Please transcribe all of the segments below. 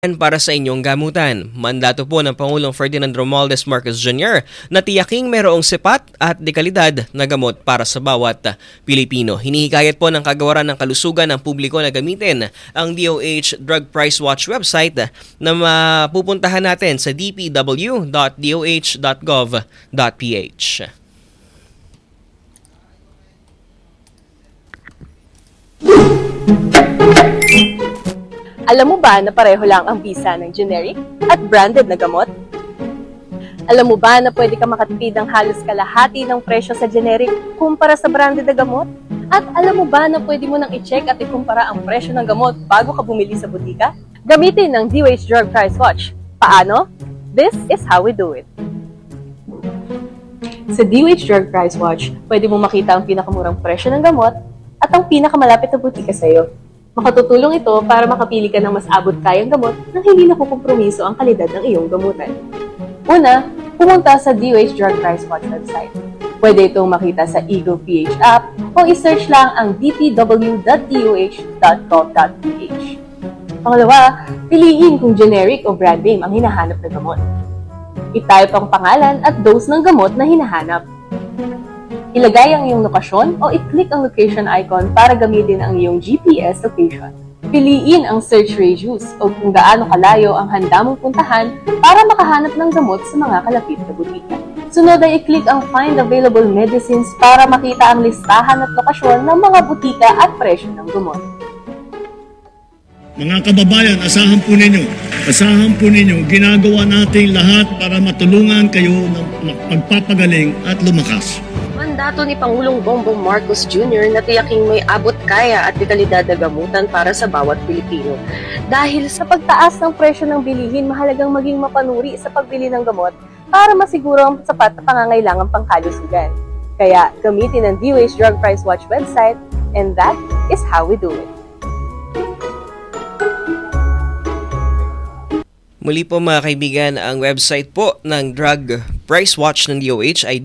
para sa inyong gamutan. Mandato po ng Pangulong Ferdinand Romualdez Marcos Jr. na tiyaking mayroong sipat at dekalidad na gamot para sa bawat Pilipino. Hinihikayat po ng Kagawaran ng Kalusugan ng publiko na gamitin ang DOH Drug Price Watch website na mapupuntahan natin sa dpw.doh.gov.ph. Alam mo ba na pareho lang ang bisa ng generic at branded na gamot? Alam mo ba na pwede ka makatipid ng halos kalahati ng presyo sa generic kumpara sa branded na gamot? At alam mo ba na pwede mo nang i-check at ikumpara ang presyo ng gamot bago ka bumili sa butika? Gamitin ng DOH Drug Price Watch. Paano? This is how we do it. Sa DOH Drug Price Watch, pwede mo makita ang pinakamurang presyo ng gamot at ang pinakamalapit na butika sa iyo. Makatutulong ito para makapili ka ng mas abot kayang gamot nang hindi nakukompromiso ang kalidad ng iyong gamutan. Una, pumunta sa DOH Drug Price Watch website. Pwede itong makita sa Eagle PH app o i-search lang ang dpw.doh.gov.ph. Pangalawa, piliin kung generic o brand name ang hinahanap na gamot. I-type ang pangalan at dose ng gamot na hinahanap. Ilagay ang iyong lokasyon o i-click ang location icon para gamitin ang iyong GPS location. Piliin ang search radius o kung gaano kalayo ang handa mong puntahan para makahanap ng gamot sa mga kalapit na butika. Sunod ay i-click ang Find Available Medicines para makita ang listahan at lokasyon ng mga butika at presyo ng gamot. Mga kababayan, asahan po ninyo, ginagawa natin lahat para matulungan kayo na magpapagaling at lumakas. Mandato ni Pangulong Bongbong Marcos Jr. na tiyaking may abot kaya at dekalidad na gamutan para sa bawat Pilipino. Dahil sa pagtaas ng presyo ng bilihin, mahalagang maging mapanuri sa pagbili ng gamot para masiguro ang sapat na pangangailangan pangkalusugan. Kaya gamitin ang DOH Drug Price Watch website, and that is how we do it. Muli po mga kaibigan, ang website po ng Drug Price Watch ng DOH ay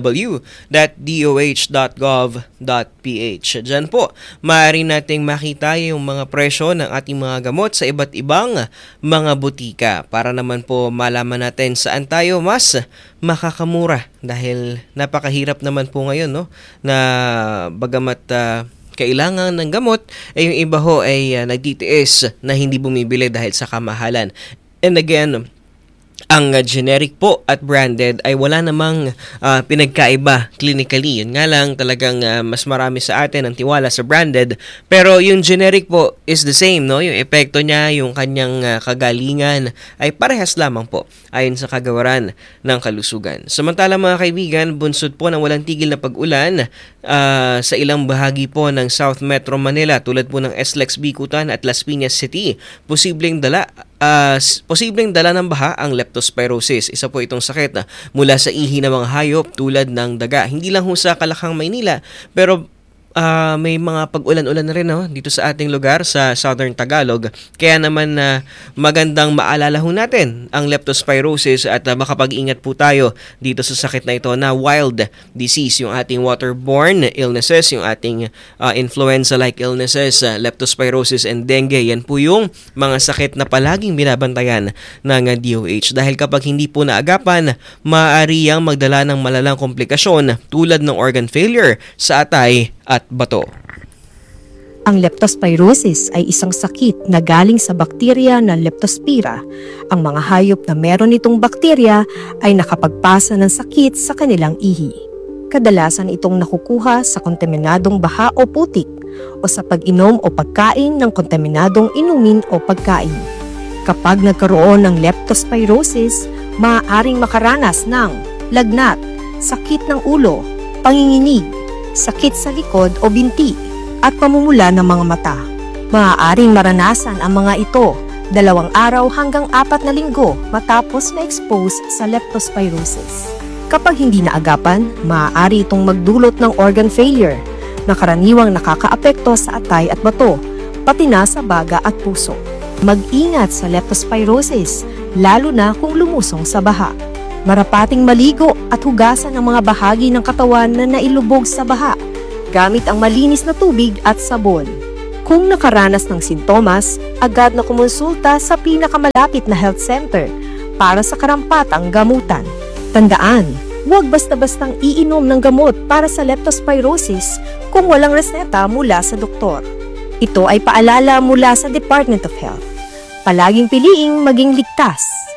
dpw.doh.gov.ph. Diyan po, maaari nating makita yung mga presyo ng ating mga gamot sa iba't ibang mga butika para naman po malaman natin saan tayo mas makakamura dahil napakahirap naman po ngayon na bagamat kailangan ng gamot ay yung iba ho ay nagtitiis na hindi bumibili dahil sa kamahalan. And again, ang generic po at branded ay wala namang pinagkaiba clinically. Yun nga lang talagang mas marami sa atin ang tiwala sa branded. Pero yung generic po is the same, no? Yung epekto niya, yung kanyang kagalingan ay parehas lamang po ayon sa Kagawaran ng Kalusugan. Samantala mga kaibigan, bunsod po ng walang tigil na pag-ulan sa ilang bahagi po ng South Metro Manila tulad po ng SLEX Bicutan at Las Piñas City. Posibleng dala ng baha ang leptospirosis. Isa po itong sakit mula sa ihi ng mga hayop tulad ng daga. Hindi lang ho sa Kalakang, Maynila, pero may mga pag-ulan-ulan na rin dito sa ating lugar sa Southern Tagalog. Kaya naman magandang maalala ho natin ang leptospirosis at makapag-ingat po tayo dito sa sakit na ito na wild disease, yung ating waterborne illnesses, yung ating influenza-like illnesses, leptospirosis and dengue. Yan po yung mga sakit na palaging binabantayan ng DOH. Dahil kapag hindi po naagapan, maaari yang magdala ng malalang komplikasyon tulad ng organ failure sa atay at bato. Ang leptospirosis ay isang sakit na galing sa bakterya ng Leptospira. Ang mga hayop na meron nitong bakterya ay nakapagpasa ng sakit sa kanilang ihi. Kadalasan itong nakukuha sa kontaminadong baha o putik o sa pag-inom o pagkain ng kontaminadong inumin o pagkain. Kapag nagkaroon ng leptospirosis, maaaring makaranas ng lagnat, sakit ng ulo, panginginig, sakit sa likod o binti, at pamumula ng mga mata. Maaaring maranasan ang mga ito 2 araw hanggang 4 na linggo matapos ma-expose sa leptospirosis. Kapag hindi naagapan, maaari itong magdulot ng organ failure na karaniwang nakakaapekto sa atay at bato, pati na sa baga at puso. Mag-ingat sa leptospirosis, lalo na kung lumusong sa baha. Marapating maligo at hugasan ang mga bahagi ng katawan na nailubog sa baha gamit ang malinis na tubig at sabon. Kung nakaranas ng sintomas, agad na kumonsulta sa pinakamalapit na health center para sa karampatang gamutan. Tandaan, huwag basta-bastang iinom ng gamot para sa leptospirosis kung walang reseta mula sa doktor. Ito ay paalala mula sa Department of Health. Palaging piliing maging ligtas.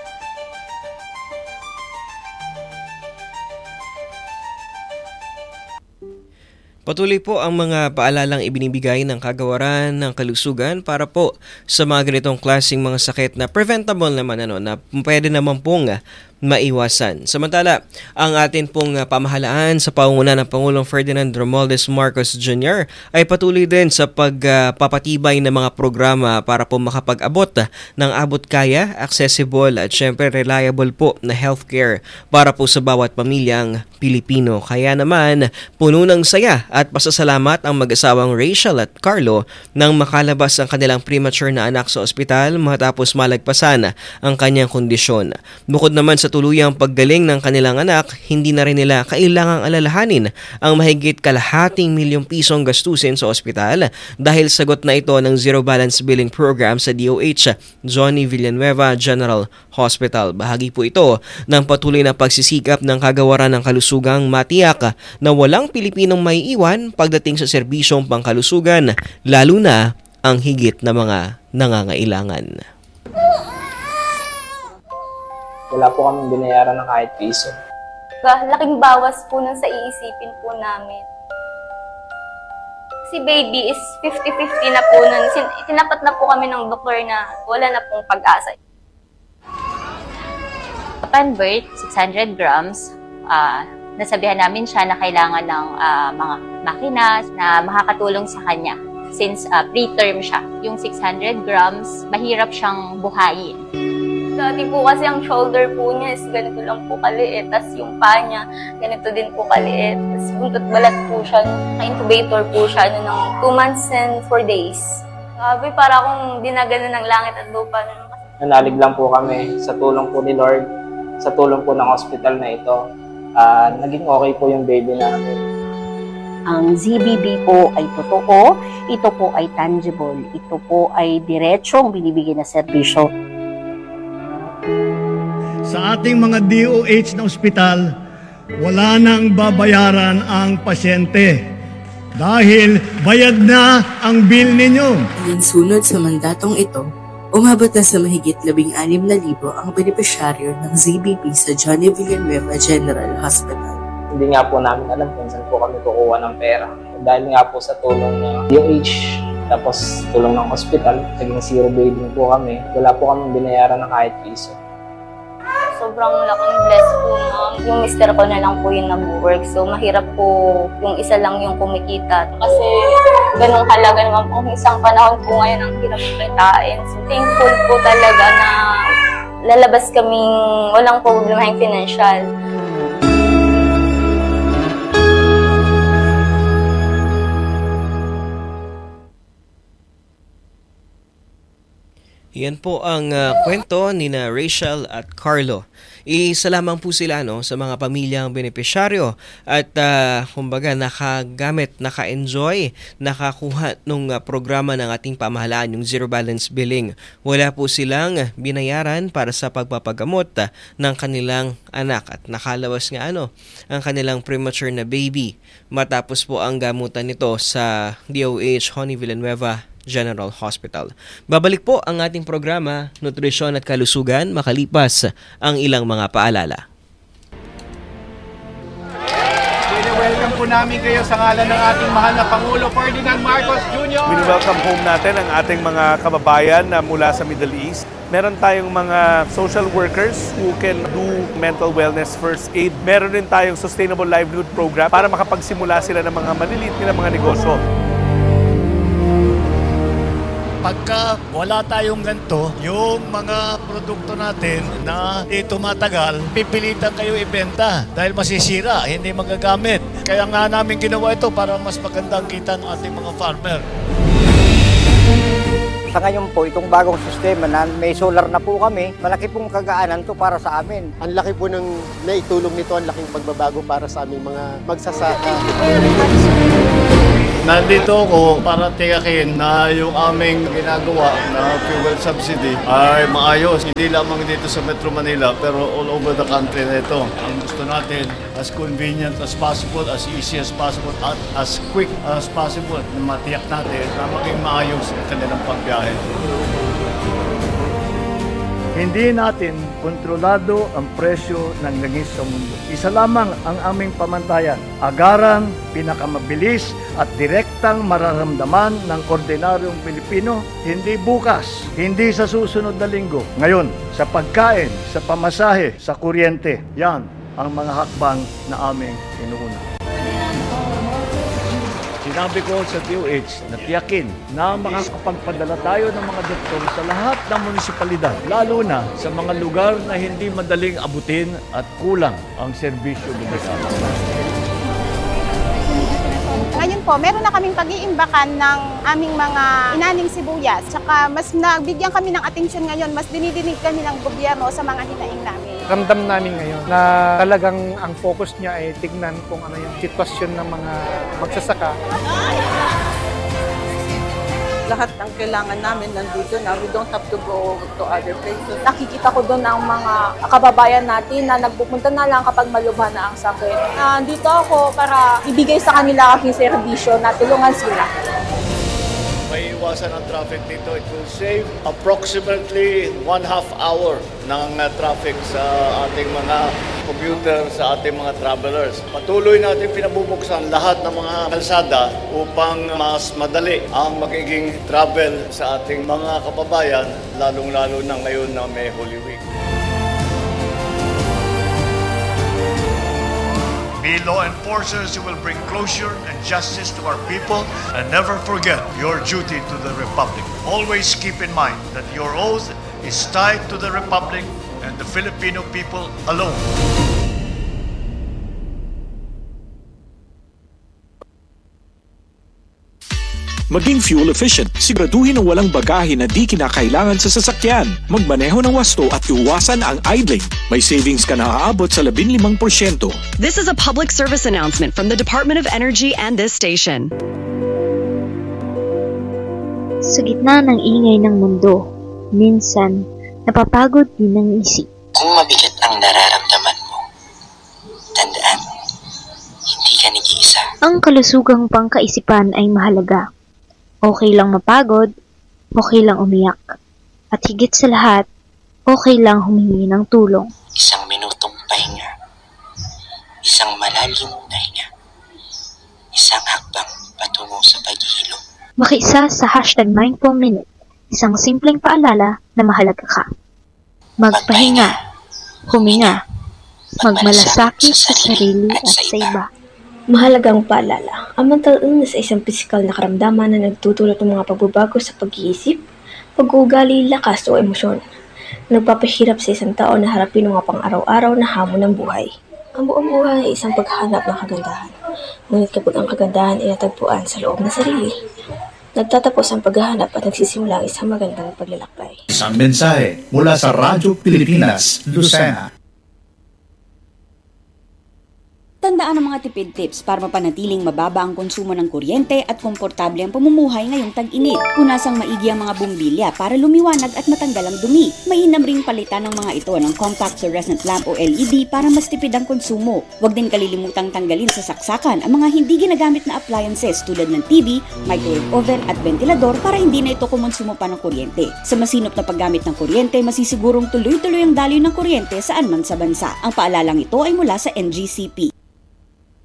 Patuloy po ang mga paalalang ibinibigay ng Kagawaran ng Kalusugan para po sa mga ganitong klaseng mga sakit na preventable naman na pwede naman pong maiwasan. Samantala, ang atin pong pamahalaan sa pangunguna ng Pangulong Ferdinand Romualdez Marcos Jr. ay patuloy din sa pagpapatibay ng mga programa para po makapag-abot ng abot kaya, accessible at syempre reliable po na healthcare para po sa bawat pamilyang Pilipino. Kaya naman, puno ng saya at pasasalamat ang mag-asawang Rachel at Carlo nang makalabas ang kanilang premature na anak sa ospital matapos malagpasan ang kanyang kondisyon. Bukod naman sa tuluyang paggaling ng kanilang anak, hindi na rin nila kailangang alalahanin ang mahigit ₱250,000 gastusin sa ospital dahil sagot na ito ng Zero Balance Billing Program sa DOH Johnny Villanueva General Hospital. Bahagi po ito ng patuloy na pagsisikap ng Kagawaran ng Kalusugang matiyak na walang Pilipinong maiiwan pagdating sa serbisyong pangkalusugan, lalo na ang higit na mga nangangailangan. Wala po kami binayaran ng kahit piso. Laking bawas po nun sa iisipin po namin. Si baby is 50-50 na po nun. Tinapat na po kami ng doktor na wala na pong pag-asa. Upon birth, 600 grams, nasabihan namin siya na kailangan ng mga makina na makakatulong sa kanya. Since preterm siya, yung 600 grams, mahirap siyang buhayin. Dati po kasi ang shoulder po niya is ganito lang po kaliit. Tapos yung paa niya, ganito din po kaliit. Tapos buntot balat po siya. Naka-incubator po siya ng 2 months and 4 days. Sabi, para akong dinagano ng langit at lupa. Nanalig lang po kami sa tulong po ni Lord, sa tulong po ng hospital na ito. Naging okay po yung baby namin. Ang ZBB po ay totoo, ito po ay tangible, ito po ay diretsong binibigay na serbisyo. Sa ating mga DOH na ospital, wala nang babayaran ang pasyente dahil bayad na ang bill ninyo. Alinsunod sa mandatong ito, umabot na sa mahigit 16,000 ang benepisyaryo ng ZBB sa Johnny Villanueva General Hospital. Hindi nga po namin alam kung saan po kami kukuha ng pera. Dahil nga po sa tulong ng DOH, tapos tulong ng hospital, naging zero billing po kami. Wala po kami binayaran ng kahit piso. Sobrang laking bless po, ma'am. Yung mister ko na lang po yung nag-work. So, mahirap po yung isa lang yung kumikita. Kasi ganung halaga naman po. Isang panahon po ngayon ang hirap kitain. So, thankful po talaga na lalabas kaming walang problema yung financial. Yan po ang kwento ni na Rachel at Carlo. Isa lamang po sila sa mga pamilyang benepisyaryo at kumbaga nakagamit, naka-enjoy, nakakuha ng programa ng ating pamahalaan, yung Zero Balance Billing. Wala po silang binayaran para sa pagpapagamot ng kanilang anak at nakalawas nga ang kanilang premature na baby matapos po ang gamutan nito sa DOH Johnny Villanueva General Hospital. Babalik po ang ating programa, Nutrisyon at Kalusugan, makalipas ang ilang mga paalala. Welcome po namin kayo sa ngalan ng ating mahal na Pangulo Ferdinand Marcos Jr. Welcome home natin ang ating mga kababayan na mula sa Middle East. Meron tayong mga social workers who can do mental wellness first aid. Meron rin tayong sustainable livelihood program para makapagsimula sila ng mga maliliit na mga negosyo. Pagka wala tayong ganito, yung mga produkto natin na di tumatagal, pipilitan kayo ibenta dahil masisira, hindi magagamit. Kaya nga namin ginawa ito para mas magandang kita ng ating mga farmer. Sa ngayon po, itong bagong sistema na may solar na po kami, malaki pong kagaanan to para sa amin. Ang laki po ng naitulong nito, ang laking pagbabago para sa aming mga magsasaka. Nandito ako para tiyakin na yung aming ginagawa na fuel subsidy ay maayos. Hindi lamang dito sa Metro Manila pero all over the country na ito. Ang gusto natin, as convenient as possible, as easy as possible, at as quick as possible na matiyak natin na maging maayos ang kanilang pagbiyahe. Hindi natin kontrolado ang presyo ng langis sa mundo. Isa lamang ang aming pamantayan. Agaran, pinakamabilis at direktang mararamdaman ng ordinaryong Pilipino, hindi bukas, hindi sa susunod na linggo. Ngayon, sa pagkain, sa pamasahe, sa kuryente, yan ang mga hakbang na aming inuuna. Sinabi ko sa DOH na tiyakin na makakapagpadala tayo ng mga doktor sa lahat ng munisipalidad, lalo na sa mga lugar na hindi madaling abutin at kulang ang serbisyo medikal. Ngayon po, meron na kaming pag-iimbakan ng aming mga inaning sibuyas. Tsaka mas nabigyan kami ng atensyon ngayon, mas dinidinig kami ng gobyerno sa mga hinaing namin. Ramdam namin ngayon na talagang ang focus niya ay tignan kung ano yung sitwasyon ng mga magsasaka. Lahat ng kailangan namin nandito na. We don't have to go to other places. Nakikita ko doon ang mga kababayan natin na nagpupunta na lang kapag malubha na ang sakit. Dito ako para ibigay sa kanila aking serbisyo na tulungan sila. May iwasan ang traffic dito. It will save approximately 1/2 hour ng traffic sa ating mga commuter, sa ating mga travelers. Patuloy natin pinabubuksan lahat ng mga kalsada upang mas madali ang magiging travel sa ating mga kababayan, lalong-lalo na ngayon na may Holy Week. Be law enforcers who will bring closure and justice to our people, and never forget your duty to the Republic. Always keep in mind that your oath is tied to the Republic and the Filipino people alone. Maging fuel efficient, siguraduhin ang walang bagahe na di kinakailangan sa sasakyan. Magmaneho ng wasto at iwasan ang idling. May savings ka na aabot sa 15%. This is a public service announcement from the Department of Energy and this station. Sa gitna ng ingay ng mundo, minsan napapagod din ang isip. Kung mabigat ang nararamdaman mo, tandaan, hindi ka nag-iisa. Ang kalusugang pangkaisipan ay mahalaga. Okay lang mapagod, okay lang umiyak, at higit sa lahat, okay lang humingi ng tulong. Isang minutong pahinga, isang malalim na hinga, isang hakbang patungo sa paghihilom. Makiisa sa #Mindful Minute, isang simpleng paalala na mahalaga ka. Magpahinga, huminga, magmalasakit sa sarili at sa iba. Mahalagang paalala, ang mental illness ay isang pisikal na karamdaman na nagtutulot ng mga pagbabago sa pag-iisip, pag-uugali, lakas o emosyon. Nagpapahirap sa isang tao na harapin ang mga pang-araw-araw na hamon ng buhay. Ang buong buhay ay isang paghanap ng kagandahan, ngunit kapag ang kagandahan ay natagpuan sa loob ng sarili, nagtatapos ang paghahanap at nagsisimula ang isang magandang paglalakbay. Isang mensahe mula sa Radyo Pilipinas, Lucena. Tandaan ang mga tipid tips para mapanatiling mababa ang konsumo ng kuryente at komportable ang pamumuhay ngayong tag-init. Punasang maigi ang mga bumbilya para lumiwanag at matanggal ang dumi. Mainam ring palitan ng mga ito ng compact fluorescent lamp o LED para mas tipid ang konsumo. Huwag din kalilimutang tanggalin sa saksakan ang mga hindi ginagamit na appliances tulad ng TV, microwave oven at ventilador para hindi na ito kumonsumo pa ng kuryente. Sa masinop na paggamit ng kuryente, masisigurong tuloy-tuloy ang daloy ng kuryente saan man sa bansa. Ang paalalang ito ay mula sa NGCP.